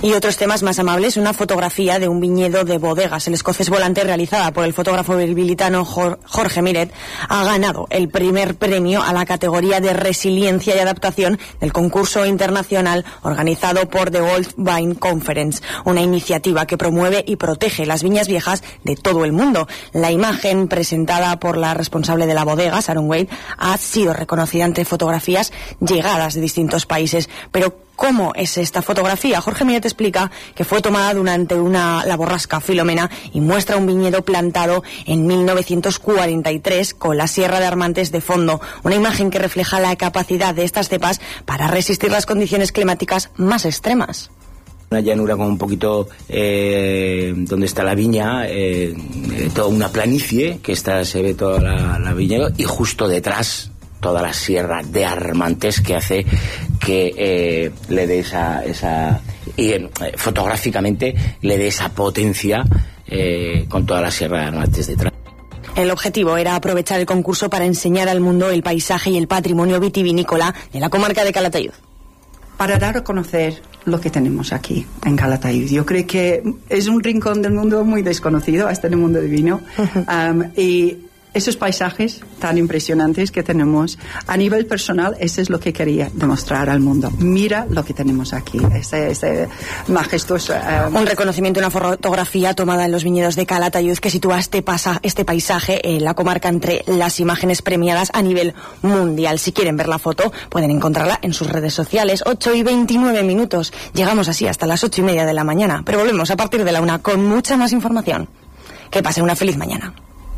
Y otros temas más amables, una fotografía de un viñedo de bodegas, el escocés volante, realizada por el fotógrafo bilbilitano Jorge Miret, ha ganado el primer premio a la categoría de resiliencia y adaptación del concurso internacional organizado por The Old Vine Conference, una iniciativa que promueve y protege las viñas viejas de todo el mundo. La imagen presentada por la responsable de la bodega, Sharon Wade, ha sido reconocida ante fotografías llegadas de distintos países. Pero ¿cómo es esta fotografía? Jorge Miret explica que fue tomada durante la borrasca Filomena y muestra un viñedo plantado en 1943 con la Sierra de Armantes de fondo, una imagen que refleja la capacidad de estas cepas para resistir las condiciones climáticas más extremas. Una llanura con un poquito donde está la viña, toda una planicie que se ve toda la viña, y justo detrás toda la Sierra de Armantes, que hace que le dé fotográficamente le dé esa potencia con toda la Sierra de Armantes detrás. El objetivo era aprovechar el concurso para enseñar al mundo el paisaje y el patrimonio vitivinícola de la comarca de Calatayud. Para dar a conocer lo que tenemos aquí en Calatayud. Yo creo que es un rincón del mundo muy desconocido, hasta en el mundo del vino. Y esos paisajes tan impresionantes que tenemos a nivel personal, eso es lo que quería demostrar al mundo. Mira lo que tenemos aquí, ese majestuoso. Un reconocimiento, una fotografía tomada en los viñedos de Calatayud que sitúa este paisaje en la comarca entre las imágenes premiadas a nivel mundial. Si quieren ver la foto, pueden encontrarla en sus redes sociales. 8:29. Llegamos así hasta las 8:30 de la mañana, pero volvemos a partir de la 1 con mucha más información. Que pasen una feliz mañana.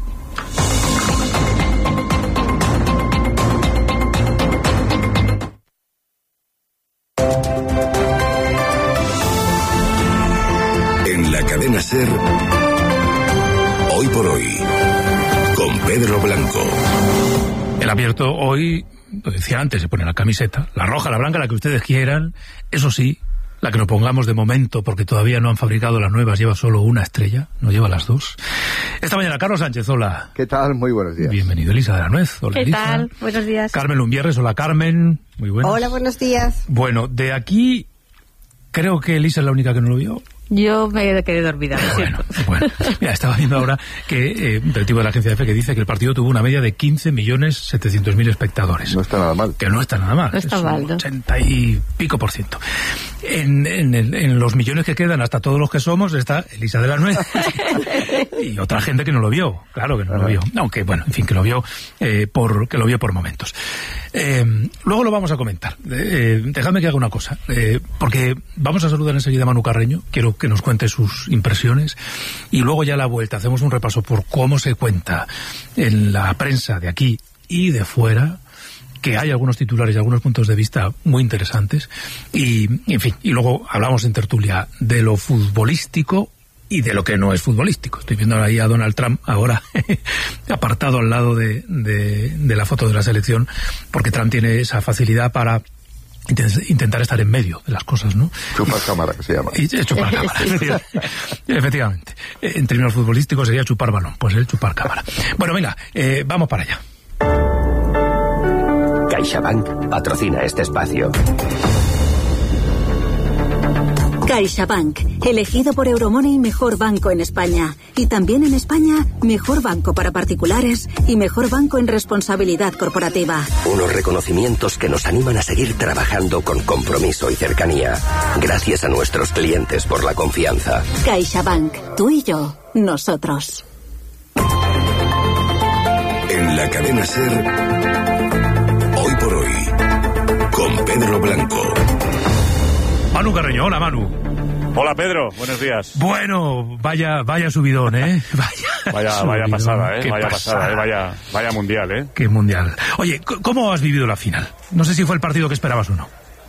En la cadena SER, Hoy por Hoy, con Pedro Blanco. El abierto hoy, lo decía antes, se pone la camiseta, la roja, la blanca, la que ustedes quieran, eso sí, la que nos pongamos de momento, porque todavía no han fabricado las nuevas, lleva solo una estrella, no lleva las dos. Esta mañana, Carlos Sánchez, hola. ¿Qué tal? Muy buenos días. Bienvenido, Elisa de la Nuez. Hola, ¿Qué Elisa. tal? Buenos días. Carmen Lumbierres, hola, Carmen. Muy buenas. Hola, buenos días. Bueno, de aquí, creo que Elisa es la única que no lo vio. Yo me quedé dormida. Bueno. Mira, estaba viendo ahora que directivo de la agencia EFE que dice que el partido tuvo una media de 15.700.000 espectadores. No está nada mal. Que no está nada mal. No está mal, ¿no? 80 y pico %. En los millones que quedan, hasta todos los que somos, está Elisa de la Nuez y otra gente que no lo vio. Claro que no lo vio. Aunque, bueno, en fin, que lo vio por momentos. Luego lo vamos a comentar. Dejadme que haga una cosa. Porque vamos a saludar enseguida a Manu Carreño. Quiero que nos cuente sus impresiones y luego ya a la vuelta hacemos un repaso por cómo se cuenta en la prensa de aquí y de fuera, que hay algunos titulares y algunos puntos de vista muy interesantes y, en fin, y luego hablamos en tertulia de lo futbolístico y de lo que no es futbolístico. Estoy viendo ahí a Donald Trump ahora apartado al lado de la foto de la selección, porque Trump tiene esa facilidad para intentar estar en medio de las cosas, ¿no? Chupar cámara, que se llama. Chupar cámara, efectivamente. En términos futbolísticos sería chupar balón, pues él chupar cámara. Bueno, venga, vamos para allá. CaixaBank patrocina este espacio. CaixaBank, elegido por Euromoney mejor banco en España. Y también en España, mejor banco para particulares y mejor banco en responsabilidad corporativa. Unos reconocimientos que nos animan a seguir trabajando con compromiso y cercanía. Gracias a nuestros clientes por la confianza. CaixaBank, tú y yo, nosotros. En la cadena SER, Hoy por Hoy, con Pedro Blanco. Manu Carreño, hola Manu. Hola Pedro, buenos días. Bueno, vaya subidón, ¿eh? Vaya pasada, Qué vaya pasada. pasada, vaya mundial, ¿eh? Qué mundial. Oye, ¿cómo has vivido la final? No sé si fue el partido que esperabas o no.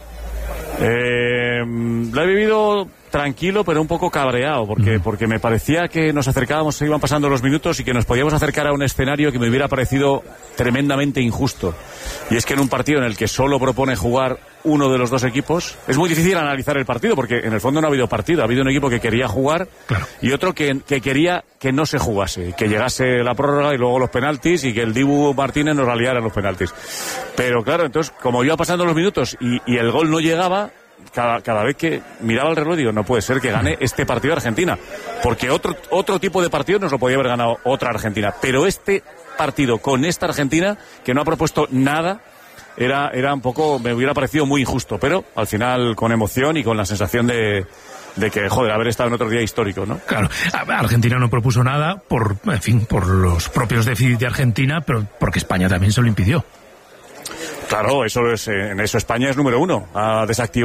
Lo he vivido tranquilo, pero un poco cabreado, porque me parecía que nos acercábamos, se iban pasando los minutos y que nos podíamos acercar a un escenario que me hubiera parecido tremendamente injusto. Y es que en un partido en el que solo propone jugar uno de los dos equipos, es muy difícil analizar el partido, porque en el fondo no ha habido partido, ha habido un equipo que quería jugar, claro, y otro que quería que no se jugase, que llegase la prórroga y luego los penaltis y que el Dibu Martínez nos la liara en los penaltis. Pero claro, entonces, como iba pasando los minutos y el gol no llegaba, cada vez que miraba el reloj digo, no puede ser que gane este partido Argentina, porque otro tipo de partido nos lo podía haber ganado otra Argentina, pero este partido con esta Argentina que no ha propuesto nada era un poco, me hubiera parecido muy injusto, pero al final con emoción y con la sensación de que, joder, haber estado en otro día histórico, ¿no? Claro, Argentina no propuso nada por los propios déficits de Argentina, pero porque España también se lo impidió. Claro, en eso España es número uno. Ha desactivado